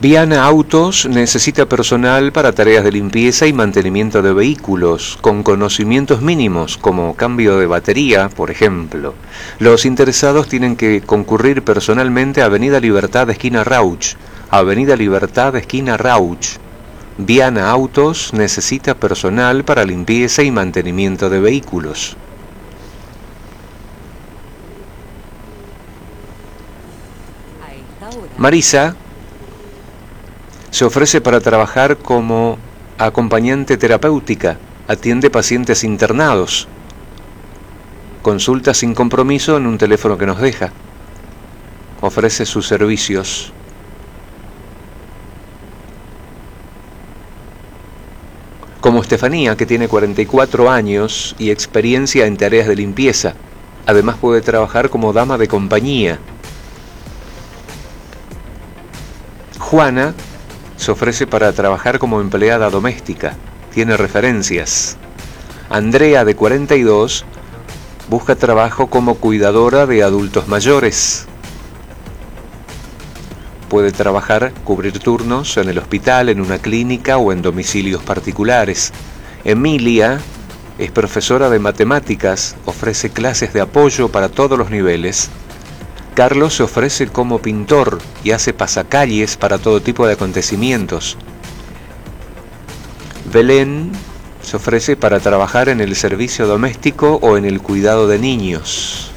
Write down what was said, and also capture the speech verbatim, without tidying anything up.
Viana Autos necesita personal para tareas de limpieza y mantenimiento de vehículos, con conocimientos mínimos, como cambio de batería, por ejemplo. Los interesados tienen que concurrir personalmente a Avenida Libertad, esquina Rauch. Avenida Libertad, esquina Rauch. Viana Autos necesita personal para limpieza y mantenimiento de vehículos. Marisa se ofrece para trabajar como acompañante terapéutica, atiende pacientes internados, consulta sin compromiso en un teléfono que nos deja, ofrece sus servicios. Como Estefanía, que tiene cuarenta y cuatro años y experiencia en tareas de limpieza, además puede trabajar como dama de compañía. Juana se ofrece para trabajar como empleada doméstica, tiene referencias. Andrea, de cuarenta y dos, busca trabajo como cuidadora de adultos mayores. Puede trabajar, cubrir turnos en el hospital, en una clínica o en domicilios particulares. Emilia es profesora de matemáticas, ofrece clases de apoyo para todos los niveles. Carlos se ofrece como pintor y hace pasacalles para todo tipo de acontecimientos. Belén se ofrece para trabajar en el servicio doméstico o en el cuidado de niños.